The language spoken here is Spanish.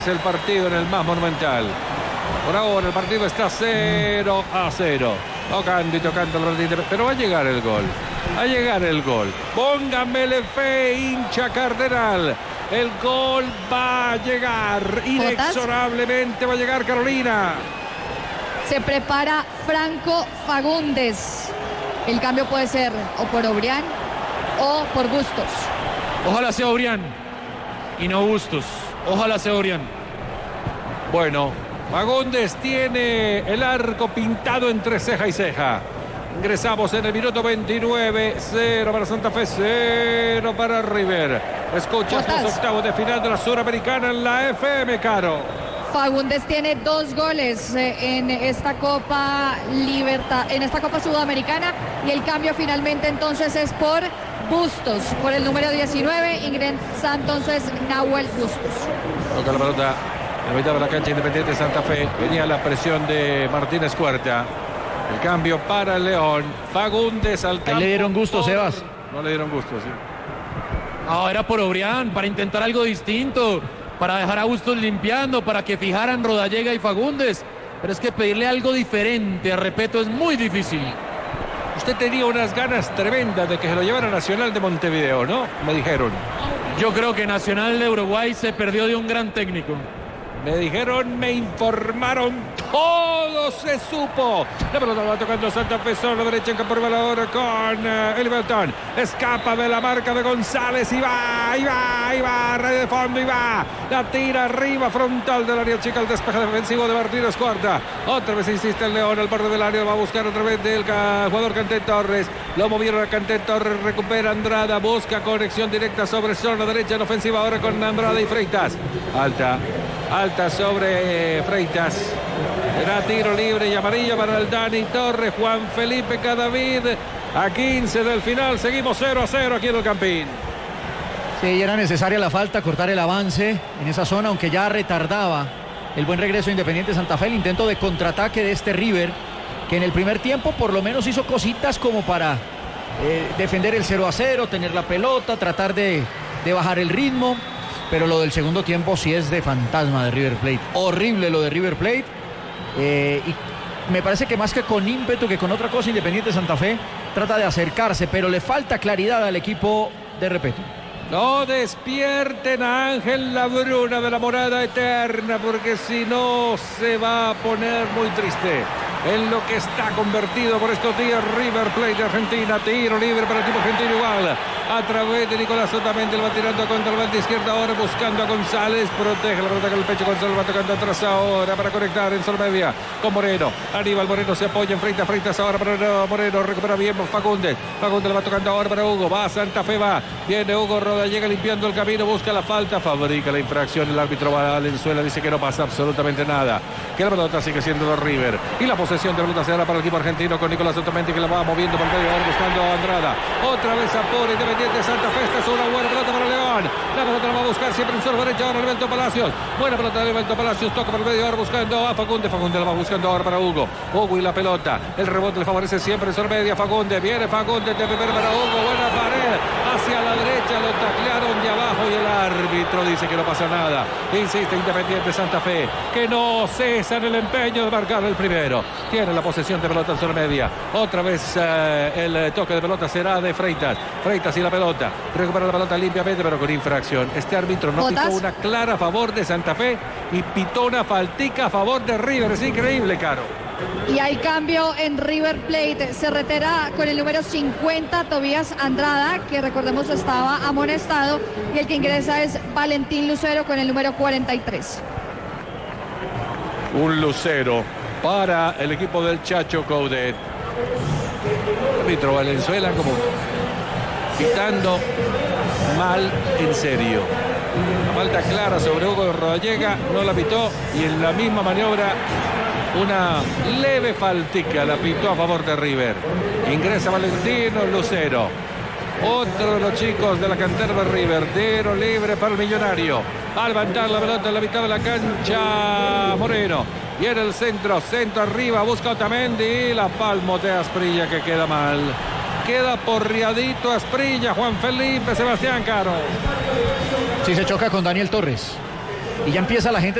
el partido en el más monumental. Por ahora el partido está 0-0. Tocando y tocando el ratito, pero va a llegar el gol. Va a llegar el gol. Pónganmele fe, hincha cardenal. El gol va a llegar. Inexorablemente va a llegar, Carolina. Se prepara Franco Fagundes. El cambio puede ser o por Obrián o por Bustos. Ojalá sea Obrián y no Bustos. Ojalá sea Obrián. Bueno, Fagundes tiene el arco pintado entre ceja y ceja. Ingresamos en el minuto 29. 0 para Santa Fe, 0 para River. Escuchas los octavos de final de la Suramericana en la FM, Caro. Fagundes tiene 2 goles en esta Copa en esta Copa Sudamericana, y el cambio finalmente entonces es por Bustos, por el número 19, ingresa entonces Nahuel Bustos. Toca la pelota en la mitad de la cancha, Independiente Santa Fe. Venía la presión de Martínez Cuerta. El cambio para el León. Fagundes al campo. Ahí le dieron gusto, Sebas. No le dieron gusto, sí. No, era por Obrián, para intentar algo distinto, para dejar a Bustos limpiando, para que fijaran Rodallega y Fagundes. Pero es que pedirle algo diferente a Repeto es muy difícil. Usted tenía unas ganas tremendas de que se lo llevara a Nacional de Montevideo, ¿no? Me dijeron. Yo creo que Nacional de Uruguay se perdió de un gran técnico. Me dijeron, me informaron, todo se supo. La pelota va tocando Santa Fe, solo derecha en campo rival ahora con el Beltrán. Escapa de la marca de González y va, radio de fondo y va. La tira arriba, frontal del área chica, el despeje defensivo de Martínez Cuarta. Otra vez insiste el León al borde del área, va a buscar otra vez del jugador Canté Torres. Lo movieron a Canté Torres, recupera Andrada, busca conexión directa sobre zona derecha en ofensiva ahora con Andrada y Freitas. Alta sobre Freitas. Será tiro libre y amarillo para el Dani Torres. Juan Felipe Cadavid a 15 del final. Seguimos 0-0 aquí en el Campín. Sí, era necesaria la falta, cortar el avance en esa zona, aunque ya retardaba el buen regreso de Independiente Santa Fe, el intento de contraataque de este River, que en el primer tiempo por lo menos hizo cositas como para defender el 0-0, tener la pelota, tratar de bajar el ritmo. Pero lo del segundo tiempo sí es de fantasma de River Plate. Horrible lo de River Plate. Y me parece que más que con ímpetu que con otra cosa, Independiente Santa Fe trata de acercarse, pero le falta claridad al equipo de Repeto. No despierten a Ángel Labruna de la morada eterna, porque si no se va a poner muy triste en lo que está convertido por estos días River Plate de Argentina. Tiro libre para el equipo argentino igual. A través de Nicolás Otamendi, va tirando contra el banda izquierda ahora, buscando a González. Protege la pelota con el pecho. González va tocando atrás ahora para conectar en zona media con Moreno. Aníbal Moreno se apoya en Freitas ahora para Moreno. Recupera bien Fagundes. Fagundes le va tocando ahora para Hugo. Va Santa Fe, va. Viene Hugo Roda, llega limpiando el camino, busca la falta, fabrica la infracción. El árbitro Valenzuela dice que no pasa absolutamente nada, que la pelota sigue siendo de River. Y la posesión de pelota se dará para el equipo argentino con Nicolás Otamendi, que la va moviendo por el medio ahora buscando a Andrada. Otra vez apura Independiente Santa Fe. Esta es una buena pelota para León. La pelota la va a buscar siempre en zona derecha ahora Alberto Palacios. Buena pelota de Alberto Palacios, toca por el medio ahora buscando a Fagundes. Fagundes la va buscando ahora para Hugo. Hugo y la pelota. El rebote le favorece siempre en zona media Fagundes. Viene Fagundes de primero para Hugo. Buena pared hacia la derecha. Lo taclearon de abajo y el árbitro dice que no pasa nada. Insiste Independiente Santa Fe, que no cesa en el empeño de marcar el primero. Tiene la posesión de pelota en zona media. Otra vez el toque de pelota será de Freitas. Freitas y la pelota. Recupera la pelota limpiamente, pero con infracción. Este árbitro no pitó una clara a favor de Santa Fe y pitó una faltica a favor de River. Es increíble, Caro. Y hay cambio en River Plate. Se retira con el número 50 Tobías Andrada, que recordemos estaba amonestado, y el que ingresa es Valentín Lucero con el número 43. Un Lucero para el equipo del Chacho Coudet. Árbitro Valenzuela como pitando mal en serio. Una falta clara sobre Hugo Rodallega, no la pitó, y en la misma maniobra una leve faltica la pitó a favor de River. Ingresa Valentino Lucero, otro de los chicos de la cantera de River. Tiro libre para el Millonario. A levantar la pelota en la mitad de la cancha Moreno. Viene el centro arriba, busca Otamendi, la palmotea Asprilla, que queda mal. Queda porriadito Asprilla, Juan Felipe, Sebastián Caro. Sí, se choca con Daniel Torres. y ya empieza la gente